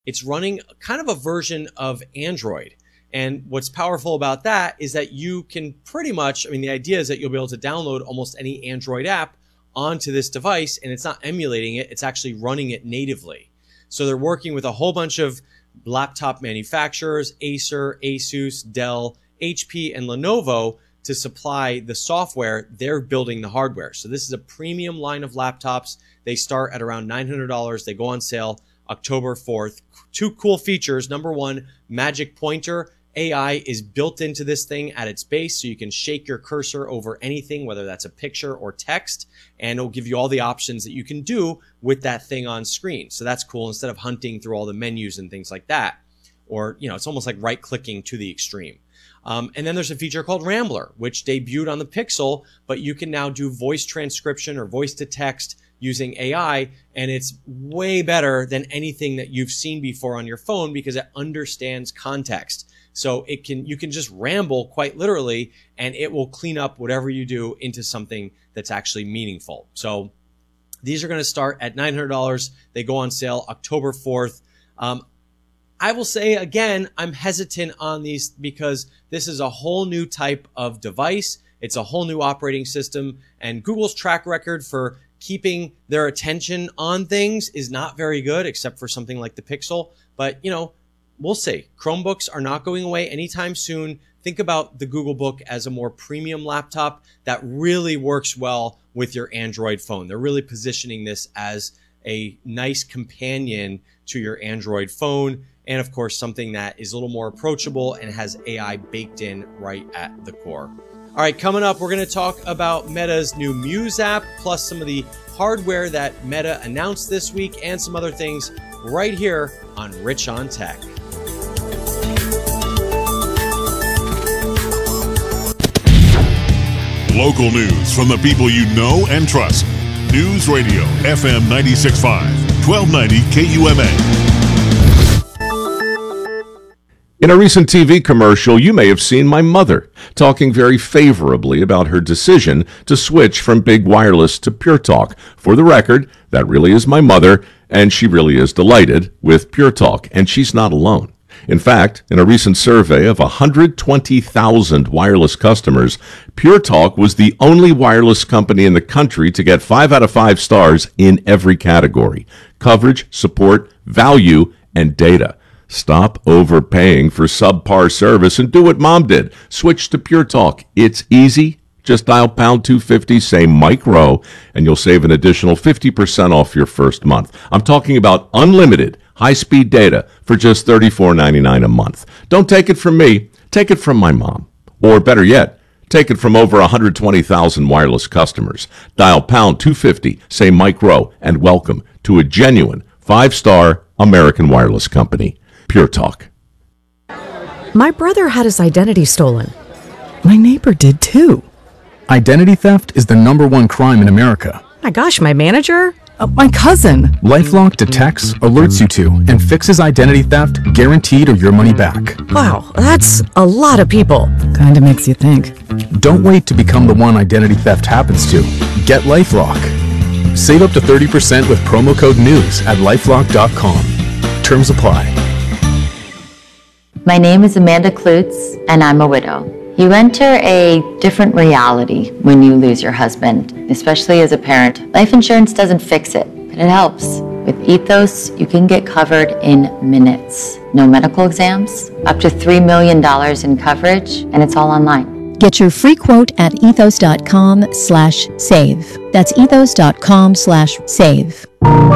It's running kind of a version of Android. And what's powerful about that is that you can pretty much, the idea is that you'll be able to download almost any Android app onto this device, and it's not emulating it, it's actually running it natively. So they're working with a whole bunch of laptop manufacturers, Acer, Asus, Dell, HP, and Lenovo to supply the software. They're building the hardware. So this is a premium line of laptops. They start at around $900. They go on sale October 4th. Two cool features. Number one, Magic Pointer. AI is built into this thing at its base, so you can shake your cursor over anything, whether that's a picture or text, and it'll give you all the options that you can do with that thing on screen. So that's cool, instead of hunting through all the menus and things like that. Or, it's almost like right-clicking to the extreme. And then there's a feature called Rambler, which debuted on the Pixel, but you can now do voice transcription or voice to text using AI, and it's way better than anything that you've seen before on your phone because it understands context. So you can just ramble quite literally, and it will clean up whatever you do into something that's actually meaningful. So these are going to start at $900. They go on sale October 4th. I will say again, I'm hesitant on these because this is a whole new type of device. It's a whole new operating system, and Google's track record for keeping their attention on things is not very good, except for something like the Pixel. But, we'll see. Chromebooks are not going away anytime soon. Think about the Google Book as a more premium laptop that really works well with your Android phone. They're really positioning this as a nice companion to your Android phone, and of course something that is a little more approachable and has AI baked in right at the core. All right, coming up, we're going to talk about Meta's new Muse app, plus some of the hardware that Meta announced this week and some other things right here on Rich on Tech. Local news from the people you know and trust. News Radio FM 96.5, 1290 KUMA. In a recent TV commercial, you may have seen my mother talking very favorably about her decision to switch from Big Wireless to Pure Talk. For the record, that really is my mother, and she really is delighted with Pure Talk, and she's not alone. In fact, in a recent survey of 120,000 wireless customers, Pure Talk was the only wireless company in the country to get 5 out of 5 stars in every category: coverage, support, value, and data. Stop overpaying for subpar service and do what Mom did. Switch to Pure Talk. It's easy. Just dial pound 250, say Mike Rowe, and you'll save an additional 50% off your first month. I'm talking about unlimited high-speed data for just $34.99 a month. Don't take it from me. Take it from my mom. Or better yet, take it from over 120,000 wireless customers. Dial pound 250, say Mike Rowe, and welcome to a genuine 5-star American wireless company. Pure Talk. My brother had his identity stolen. My neighbor did too. Identity theft is the #1 crime in America. My gosh, my manager? My cousin. LifeLock detects, alerts you to, and fixes identity theft, guaranteed or your money back. Wow, that's a lot of people. Kinda makes you think. Don't wait to become the one identity theft happens to. Get LifeLock. Save up to 30% with promo code NEWS at lifelock.com. Terms apply. My name is Amanda Klutz, and I'm a widow. You enter a different reality when you lose your husband, especially as a parent. Life insurance doesn't fix it, but it helps. With Ethos, you can get covered in minutes. No medical exams, up to $3 million in coverage, and it's all online. Get your free quote at ethos.com/save. That's ethos.com/save.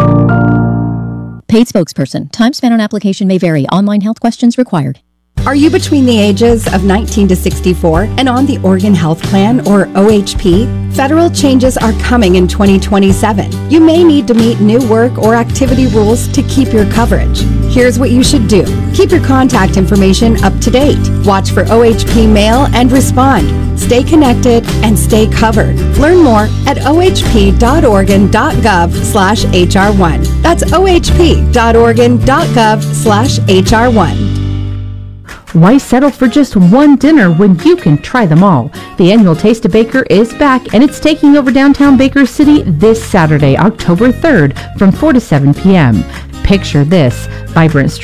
Paid spokesperson. Time spent on application may vary. Online health questions required. Are you between the ages of 19 to 64 and on the Oregon Health Plan, or OHP? Federal changes are coming in 2027. You may need to meet new work or activity rules to keep your coverage. Here's what you should do. Keep your contact information up to date. Watch for OHP mail and respond. Stay connected and stay covered. Learn more at ohp.oregon.gov/HR1. That's ohp.oregon.gov/HR1. Why settle for just one dinner when you can try them all? The annual Taste of Baker is back, and it's taking over downtown Baker City this Saturday, October 3rd, from 4 to 7 p.m. Picture this: vibrant